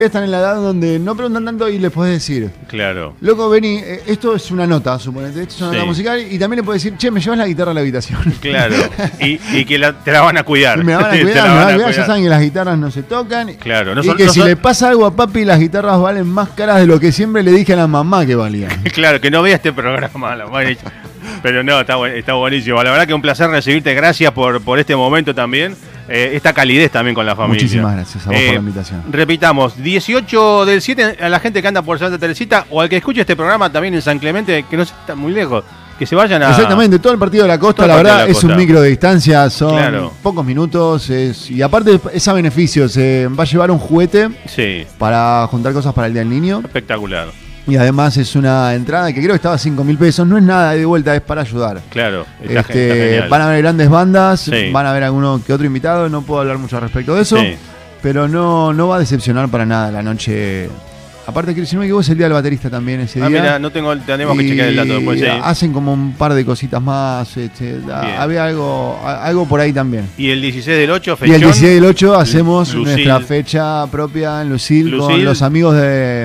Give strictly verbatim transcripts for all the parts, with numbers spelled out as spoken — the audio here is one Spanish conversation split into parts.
Están en la edad donde no preguntan tanto y les podés decir, claro, loco, vení, eh, esto es una nota, suponete, esto es una sí. nota musical, y también le podés decir, che, me llevas la guitarra a la habitación. Claro, y, y que la, te la van a cuidar. Y me la van a cuidar, Te la me la van a van a cuidar, ya cuidar. saben que las guitarras no se tocan. Claro, no y son- que no si son- le pasa algo a papi, las guitarras valen más caras de lo que siempre le dije a la mamá que valían. Claro, que no vea este programa, lo mal hecho. Pero no, está, buen- está buenísimo. La verdad que un placer recibirte. Gracias por, por este momento también. Eh, esta calidez también con la familia. Muchísimas gracias a vos Eh, por la invitación. Repitamos, dieciocho del siete a la gente que anda por Santa Teresita o al que escuche este programa también en San Clemente, que no está muy lejos, que se vayan a... Exactamente, todo el partido de la costa, Todo el la partido verdad, de la es un costa. micro de distancia, son Claro. pocos minutos, es, y aparte es a beneficio, se va a llevar un juguete Sí, para juntar cosas para el Día del Niño, espectacular. y además es una entrada que creo que estaba a cinco mil pesos, no es nada de vuelta, es para ayudar. Claro, está, Este, está genial. van a haber grandes bandas, Sí. van a haber alguno que otro invitado, no puedo hablar mucho al respecto de eso, Sí. pero no, no va a decepcionar para nada la noche. Aparte que si no me equivoco es el día del baterista también ese Ah, día. mira, no tengo, tenemos que chequear el dato después. Y Sí. hacen como un par de cositas más, este, da- Bien. había algo, a- algo por ahí también. Y el dieciséis del ocho, Y fechón. el dieciséis del ocho hacemos Lucil. nuestra fecha propia en Lucil, con Lucil. los amigos de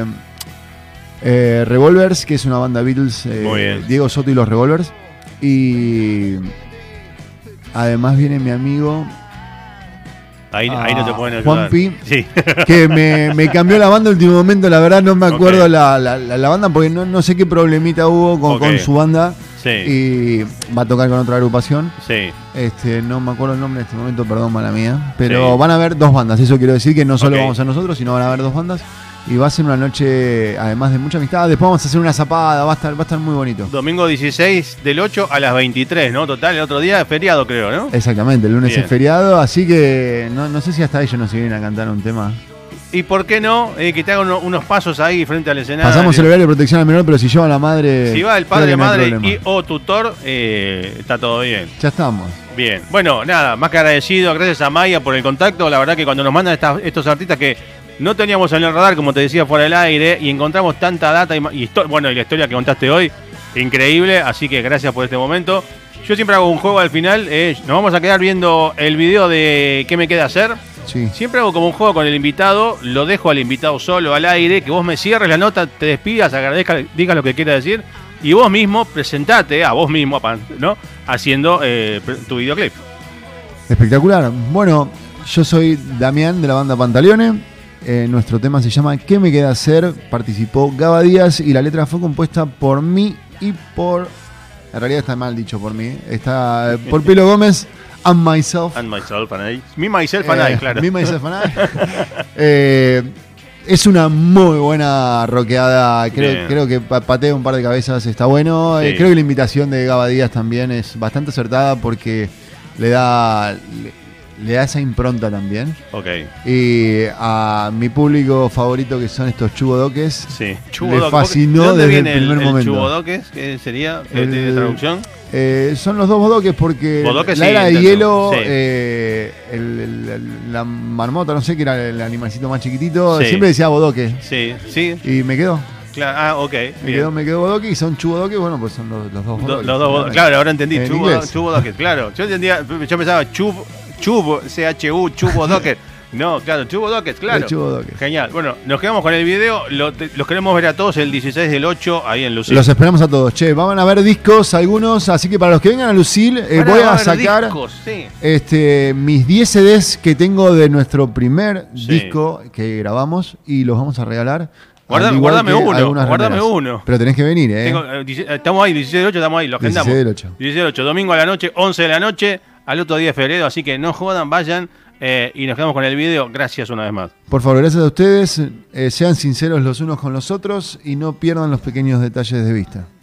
eh, Revolvers, que es una banda Beatles, eh, Muy bien. Diego Soto y los Revolvers. Y además viene mi amigo Ahí, ahí no te Ah, pueden ayudar. Juanpi. Sí. que me, me cambió la banda en último momento, la verdad no me acuerdo Ok. la, la, la- la banda porque no, no sé qué problemita hubo con, Ok. con su banda Sí. y va a tocar con otra agrupación. Sí. Este, no me acuerdo el nombre en este momento, perdón, mala mía. Pero Sí. van a haber dos bandas, eso quiero decir que no solo Ok. vamos a nosotros, sino van a haber dos bandas. Y va a ser una noche, además de mucha amistad. Después vamos a hacer una zapada, va a estar, va a estar muy bonito. Domingo dieciséis del ocho a las veintitrés, ¿no? Total, el otro día es feriado, creo, ¿no? Exactamente, el lunes Bien. es feriado, así que no, no sé si hasta ellos nos vienen a cantar un tema. Y por qué no, eh, que te hagan uno- unos pasos ahí frente al escenario. Pasamos el horario de protección al menor, pero si lleva la madre. Si va el creo padre, que no hay madre problema. y o tutor, eh, está todo bien. Ya estamos. Bien. Bueno, nada, más que agradecido, gracias a Maya por el contacto. La verdad que cuando nos mandan estas- estos artistas que no teníamos en el radar, como te decía, fuera del aire, y encontramos tanta data y, ma- y histo- bueno, y la historia que contaste hoy, increíble. Así que gracias por este momento. Yo siempre hago un juego al final. eh, nos vamos a quedar viendo el video de ¿Qué me queda hacer? Sí. Siempre hago como un juego con el invitado, lo dejo al invitado solo al aire, que vos me cierres la nota, te despidas, agradezcas, digas lo que quieras decir, y vos mismo presentate a vos mismo, ¿no? Haciendo eh, tu videoclip. Espectacular. Bueno, yo soy Damián de la banda Pantaleone. Eh, nuestro tema se llama ¿Qué me queda hacer? Participó Gaba Díaz y la letra fue compuesta por mí y por. En realidad está mal dicho por mí. Está eh, por Pilo Gómez and myself. And myself and I. Me, myself and I, Eh, claro. Me, myself and I. Eh, es una muy buena rockeada. Creo, Bien. creo que pa- patea un par de cabezas, está bueno. Sí. Eh, creo que la invitación de Gaba Díaz también es bastante acertada porque le da, le, le da esa impronta también. Ok, Y a mi público favorito, que son estos chubodoques, sí. Le fascinó ¿De dónde desde el viene primer el, momento. El chubodoques? ¿Qué sería? ¿Qué El- tiene traducción? eh, son los dos bodoques porque Bodoques, la sí, era de entiendo. hielo, Sí. eh, el- el- el- la marmota, no sé, que era el animalcito más chiquitito, Sí. siempre decía bodoque. Sí, sí. Y me quedó. Claro. Ah, ok. Me bien. quedó, me quedó bodoque y son chubodoques, bueno, pues son los, los dos Do- bodoques. los dos bodoques. Claro, ahora entendí. En Chubo, inglés. chubodoques, claro. Yo entendía, yo pensaba chub, chub, C H U, chubodoques. No, claro, chubodoques, claro. Los chubodoques. Genial. Bueno, nos quedamos con el video. Lo- te- los queremos ver a todos el dieciséis del ocho ahí en Lucil. Los esperamos a todos. Che, van a ver discos algunos, así que para los que vengan a Lucil, eh, Pará, voy va a haber sacar discos, sí. este, mis diez C Ds que tengo de nuestro primer Sí. disco que grabamos y los vamos a regalar. Guarda- al igual guardame que uno, algunas guardame remeras. uno. Pero tenés que venir, ¿eh? Tengo, eh, dieci- eh, estamos ahí, dieciséis del ocho, estamos ahí, lo agendamos. dieciséis del ocho. dieciséis del ocho, domingo a la noche, once de la noche, al otro día de febrero, así que no jodan, vayan eh, y nos quedamos con el video. Gracias una vez más. Por favor, gracias a ustedes. eh, sean sinceros los unos con los otros y no pierdan los pequeños detalles de vista.